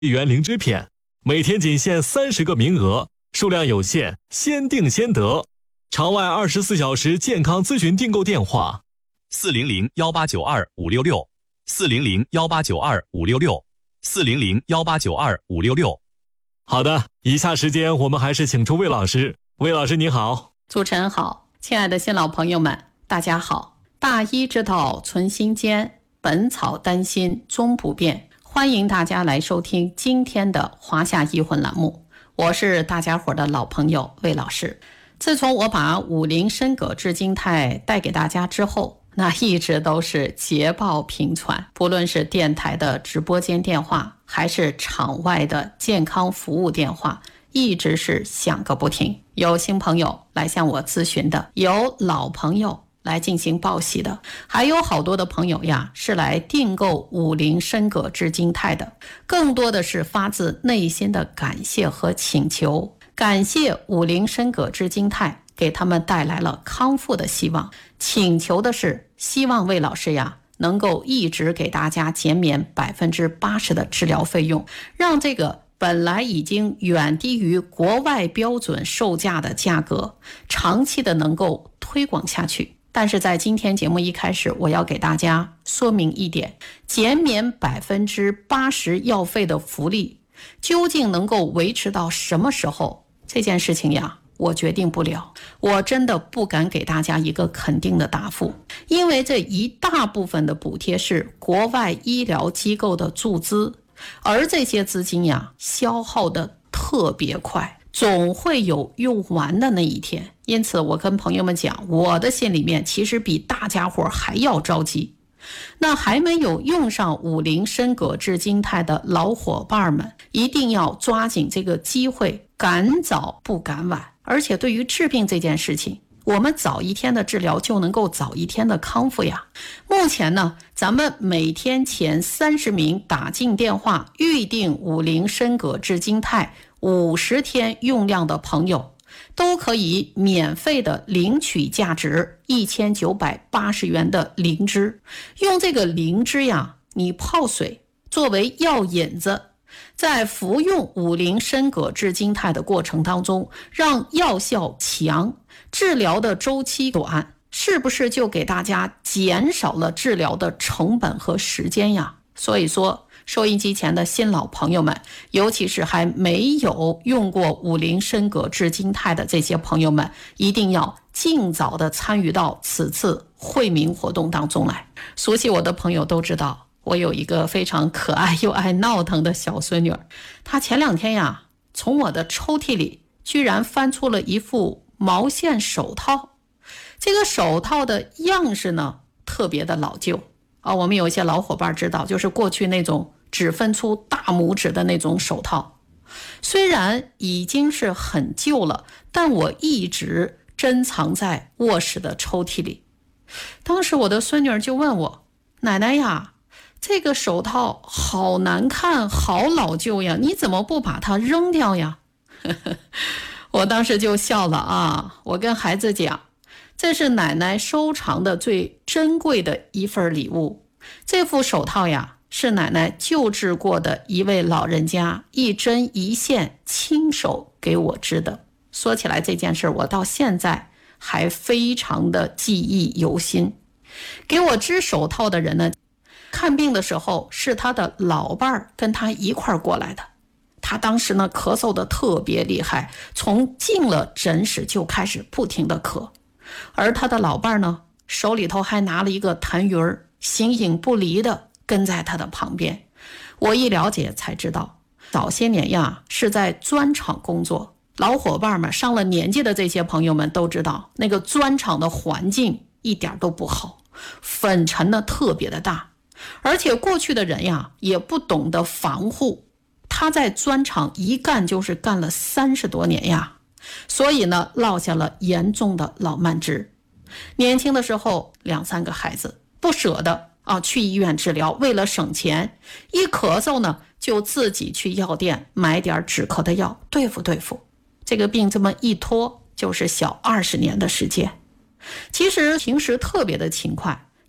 元灵芝片，每天仅限30个名额，数量有限，先订先得。场外24小时健康咨询订购电话：400-1892-566，400-1892-566，400-1892-566。好的，以下时间我们还是请出魏老师。魏老师你好。 主持人好，亲爱的新老朋友们，大家好。大医之道存心间，本草丹心终不变。欢迎大家来收听今天的华夏医魂栏目，我是大家伙的老朋友魏老师。自从我把五苓参葛炙金肽带给大家之后，那一直都是捷报频传，不论是电台的直播间电话，还是场外的健康服务电话，一直是响个不停。有新朋友来向我咨询的，有老朋友来进行报喜的，还有好多的朋友呀是来订购五苓参葛炙金肽的，更多的是发自内心的感谢和请求。感谢五苓参葛炙金肽给他们带来了康复的希望，请求的是希望魏老师呀能够一直给大家减免80%的治疗费用，让这个本来已经远低于国外标准售价的价格长期的能够推广下去。但是在今天节目一开始，我要给大家说明一点，减免80%药费的福利究竟能够维持到什么时候？这件事情呀，我决定不了，我真的不敢给大家一个肯定的答复，因为这一大部分的补贴是国外医疗机构的注资，而这些资金呀，消耗的特别快，总会有用完的那一天。因此我跟朋友们讲，我的心里面其实比大家伙还要着急。那还没有用上五苓参葛炙金肽的老伙伴们，一定要抓紧这个机会，赶早不赶晚。而且对于治病这件事情，我们早一天的治疗就能够早一天的康复呀。目前呢，咱们每天前30名打进电话预定五苓参葛炙金肽50天用量的朋友，都可以免费的领取价值1980元的灵芝。用这个灵芝呀，你泡水作为药引子，在服用五苓参葛炙金肽的过程当中，让药效强，治疗的周期短，是不是就给大家减少了治疗的成本和时间呀？所以说收音机前的新老朋友们，尤其是还没有用过五苓参葛炙金肽的这些朋友们，一定要尽早的参与到此次惠民活动当中来。熟悉我的朋友都知道，我有一个非常可爱又爱闹腾的小孙女，她前2天呀，从我的抽屉里居然翻出了一副毛线手套。这个手套的样式呢，特别的老旧我们有一些老伙伴知道，就是过去那种只分出大拇指的那种手套，虽然已经是很旧了，但我一直珍藏在卧室的抽屉里。当时我的孙女就问我，奶奶呀，这个手套好难看，好老旧呀，你怎么不把它扔掉呀？我当时就笑了我跟孩子讲，这是奶奶收藏的最珍贵的一份礼物。这副手套呀，是奶奶救治过的一位老人家一针一线亲手给我织的。说起来这件事，我到现在还非常的记忆犹新。给我织手套的人呢，看病的时候是他的老伴儿跟他一块儿过来的。他当时呢咳嗽的特别厉害，从进了诊室就开始不停的咳。而他的老伴呢，手里头还拿了一个痰盂儿，形影不离的跟在他的旁边。我一了解才知道，早些年呀是在砖厂工作。老伙伴们，上了年纪的这些朋友们都知道，那个砖厂的环境一点都不好，粉尘呢特别的大，而且过去的人呀也不懂得防护。他在砖厂一干就是干了30多年呀，所以呢落下了严重的老慢支。年轻的时候2、3个孩子，不舍得去医院治疗，为了省钱，一咳嗽呢就自己去药店买点止咳的药对付对付。这个病这么一拖就是小20年的时间。其实平时特别的勤快，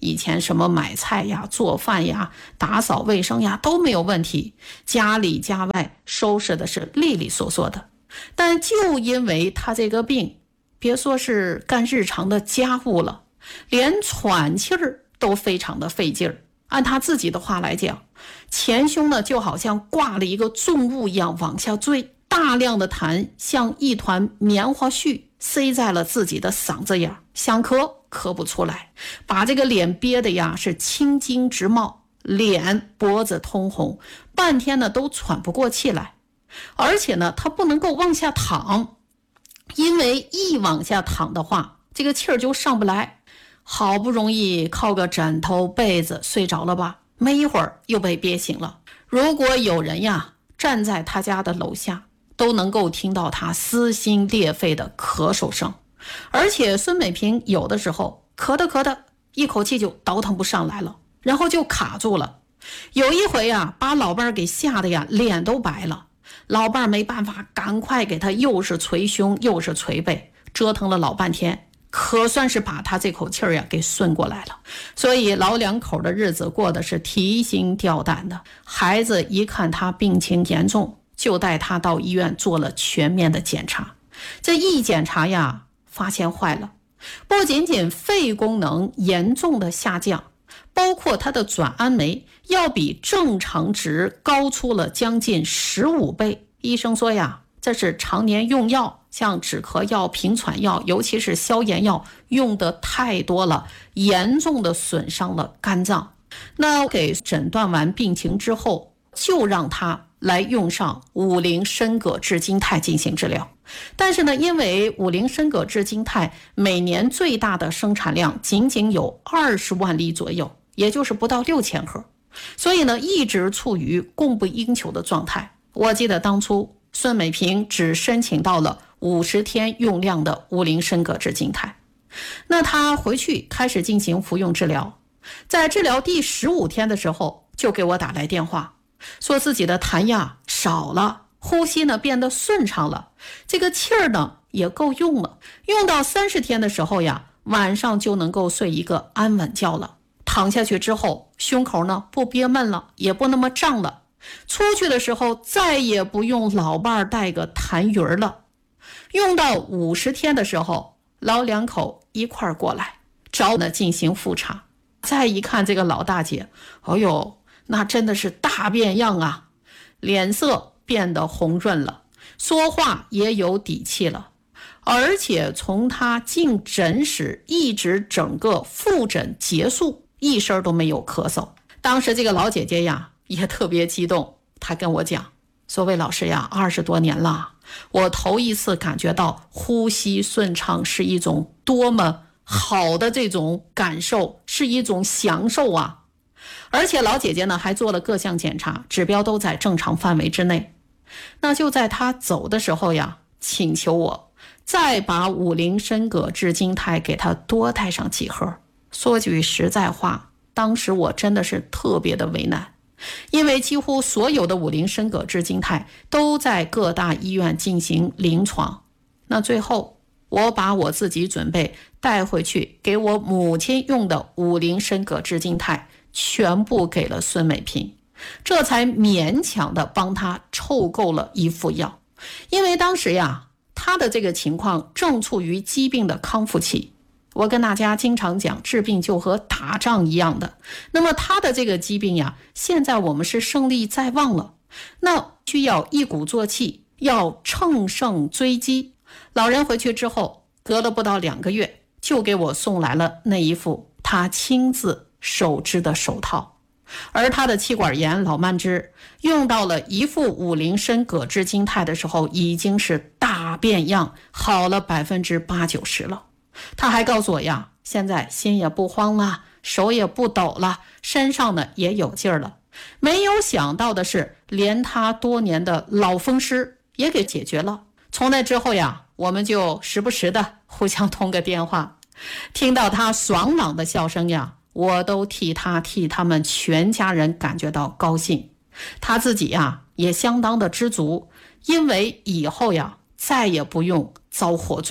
以前什么买菜呀、做饭呀、打扫卫生呀都没有问题，家里家外收拾的是利利索索的。但就因为他这个病，别说是干日常的家务了，连喘气儿都非常的费劲儿。按他自己的话来讲，前胸呢就好像挂了一个重物一样往下坠，大量的痰像一团棉花絮塞在了自己的嗓子眼，想咳不出来，把这个脸憋得呀是青筋直冒，脸脖子通红，半天呢都喘不过气来。而且呢他不能够往下躺，因为一往下躺的话，这个气儿就上不来。好不容易靠个枕头被子睡着了吧，没一会儿又被憋醒了。如果有人呀站在他家的楼下，都能够听到他撕心裂肺的咳嗽声。而且孙美萍有的时候咳的一口气就倒腾不上来了，然后就卡住了。有一回呀把老伴儿给吓得呀脸都白了，老伴儿没办法，赶快给他又是捶胸又是捶背，折腾了老半天，可算是把他这口气儿呀给顺过来了。所以老两口的日子过得是提心吊胆的。孩子一看他病情严重，就带他到医院做了全面的检查。这一检查呀，发现坏了，不仅仅肺功能严重的下降，包括他的转氨酶要比正常值高出了将近15倍。医生说呀，这是常年用药，像止咳药、平喘药，尤其是消炎药用的太多了，严重的损伤了肝脏。那给诊断完病情之后，就让他来用上50参苯治金肽进行治疗。但是呢，因为50参苯治金肽每年最大的生产量仅仅有20万粒左右，也就是不到6000盒，所以呢一直处于供不应求的状态。我记得当初孙美萍只申请到了50天用量的50参苯治金肽，那她回去开始进行服用治疗，在治疗第15天的时候就给我打来电话，说自己的痰呀少了，呼吸呢变得顺畅了，这个气儿呢也够用了，用到30天的时候呀，晚上就能够睡一个安稳觉了。躺下去之后，胸口呢不憋闷了，也不那么胀了。出去的时候再也不用老伴带个痰盂了。用到50天的时候，老两口一块儿过来找我呢进行复查。再一看这个老大姐，哎呦，那真的是大变样啊，脸色变得红润了，说话也有底气了，而且从她进诊室一直整个复诊结束，一声都没有咳嗽。当时这个老姐姐呀也特别激动，她跟我讲说，魏老师呀，20多年了，我头一次感觉到呼吸顺畅是一种多么好的这种感受，是一种享受啊。而且老姐姐呢还做了各项检查，指标都在正常范围之内。那就在她走的时候呀，请求我再把50参苯治金肽给她多带上几盒。说句实在话，当时我真的是特别的为难，因为几乎所有的50参苯治金肽都在各大医院进行临床。那最后我把我自己准备带回去给我母亲用的50参苯治金肽全部给了孙美萍，这才勉强的帮她凑够了一副药。因为当时呀，她的这个情况正处于疾病的康复期。我跟大家经常讲，治病就和打仗一样的。那么他的这个疾病呀，现在我们是胜利在望了，那需要一鼓作气，要乘胜追击。老人回去之后，隔了不到2个月，就给我送来了那一副他亲自手织的手套。而他的气管炎老慢支用到了一副50参苯治金肽的时候，已经是大变样，好了80%-90%了。他还告诉我呀，现在心也不慌了，手也不抖了，身上呢也有劲儿了。没有想到的是，连他多年的老风湿也给解决了。从那之后呀，我们就时不时的互相通个电话，听到他爽朗的笑声呀，我都替他们全家人感觉到高兴。他自己呀也相当的知足，因为以后呀再也不用遭活罪了。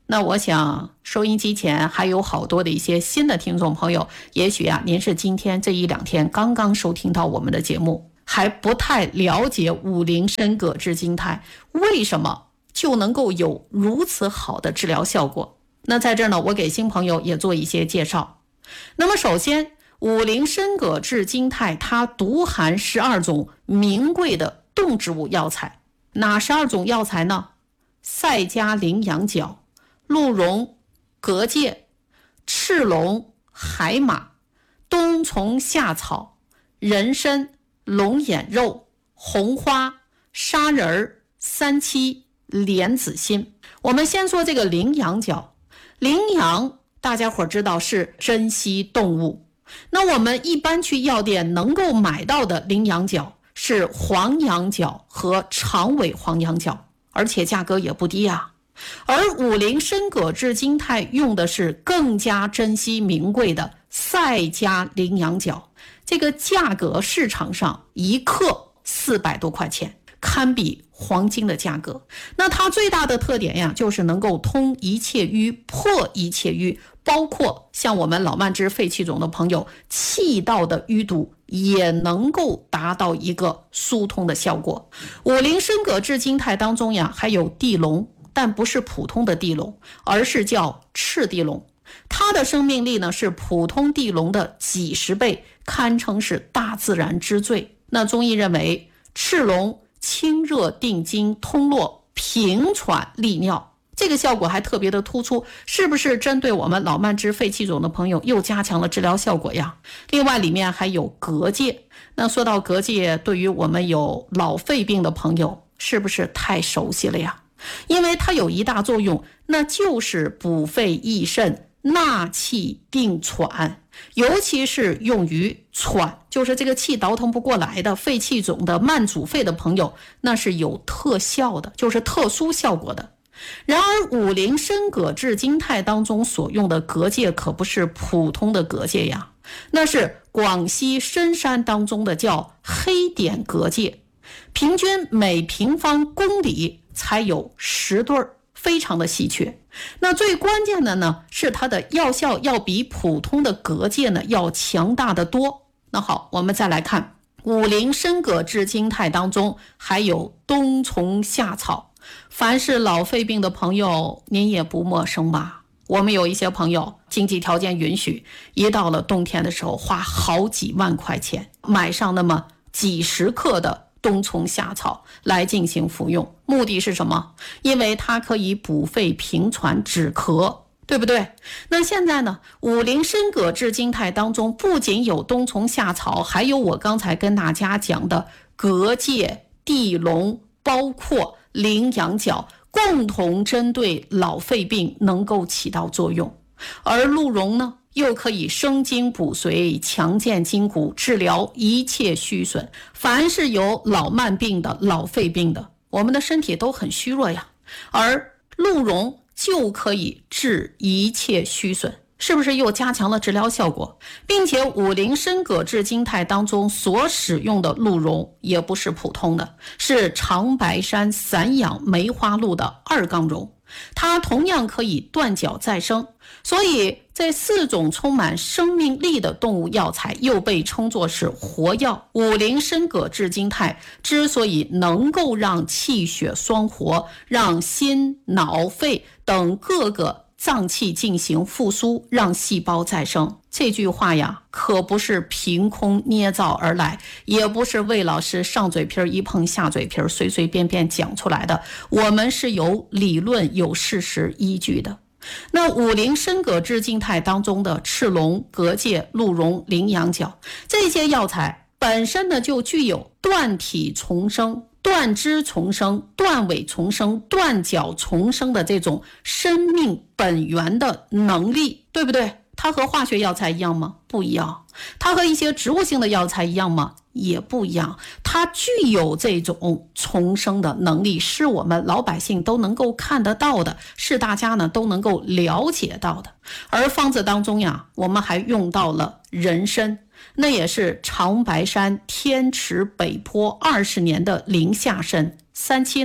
那我想收音机前还有好多的一些新的听众朋友，也许您是今天这1-2天刚刚收听到我们的节目，还不太了解五苓参葛制金肽为什么就能够有如此好的治疗效果。那在这儿呢，我给新朋友也做一些介绍。那么首先，五苓参葛制金肽它独含12种名贵的动植物药材。哪12种药材呢？赛加羚羊角、鹿茸、蛤蚧、赤龙、海马、冬虫夏草、人参、龙眼肉、红花、砂仁、三七、莲子心。我们先说这个羚羊角。羚羊大家伙知道是珍稀动物，那我们一般去药店能够买到的羚羊角是黄羊角和长尾黄羊角，而且价格也不低啊。而五苓参葛制金肽用的是更加珍稀名贵的赛加羚羊角，这个价格市场上1克400多块钱，堪比黄金的价格。那它最大的特点呀，就是能够通一切瘀、破一切瘀，包括像我们老慢支、肺气肿的朋友，气道的淤堵也能够达到一个疏通的效果。五苓参葛制金肽当中呀，还有地龙，但不是普通的地龙，而是叫赤地龙。它的生命力呢是普通地龙的几十倍，堪称是大自然之最。那中医认为，赤龙清热定惊、通络、平喘利尿，这个效果还特别的突出，是不是针对我们老慢支、肺气肿的朋友又加强了治疗效果呀？另外里面还有蛤蚧。那说到蛤蚧，对于我们有老肺病的朋友是不是太熟悉了呀？因为它有一大作用，那就是补肺益肾、纳气定喘，尤其是用于喘，就是这个气倒腾不过来的肺气肿的慢阻肺的朋友，那是有特效的，就是特殊效果的。然而五苓参葛制金肽当中所用的蛤蚧可不是普通的蛤蚧呀，那是广西深山当中的叫黑点蛤蚧，平均每平方公里才有10对，非常的稀缺。那最关键的呢，是它的药效要比普通的蛤蚧呢要强大的多。那好，我们再来看五苓参葛制金肽当中还有冬虫夏草。凡是老肺病的朋友，您也不陌生吧？我们有一些朋友经济条件允许，一到了冬天的时候，花好几万块钱买上那么几十克的冬虫夏草来进行服用，目的是什么？因为它可以补肺平喘止咳，对不对？那现在呢，五苓参葛制金肽当中不仅有冬虫夏草，还有我刚才跟大家讲的蛤蚧、地龙，包括羚羊角，共同针对老肺病能够起到作用。而鹿茸呢，又可以生津补髓、强健筋骨，治疗一切虚损。凡是有老慢病的、老肺病的，我们的身体都很虚弱呀，而鹿茸就可以治一切虚损，是不是又加强了治疗效果？并且五苓参葛制金肽当中所使用的鹿茸也不是普通的，是长白山散养梅花鹿的2杠茸，它同样可以断脚再生。所以这4种充满生命力的动物药材又被称作是活药。五苓参葛制金肽之所以能够让气血双活，让心、脑、肺等各个脏器进行复苏，让细胞再生，这句话呀，可不是凭空捏造而来，也不是魏老师上嘴皮一碰下嘴皮随随便便讲出来的，我们是有理论有事实依据的。那五苓参葛制金肽当中的赤龙、蛤蚧、鹿茸、羚羊角，这些药材本身呢就具有断体重生、断肢重生、断尾重生、断脚重生的这种生命本源的能力，对不对？它和化学药材一样吗？不一样。它和一些植物性的药材一样吗？也不一样。它具有这种重生的能力，是我们老百姓都能够看得到的，是大家呢都能够了解到的。而方子当中呀，我们还用到了人参，那也是长白山天池北坡20年的林下参。三七呢，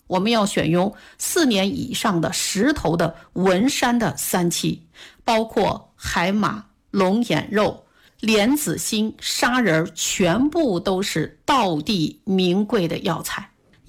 我们要选用4年以上的石头的文山的3七，包括海马、龙眼肉、莲子心、砂仁，全部都是道地名贵的药材。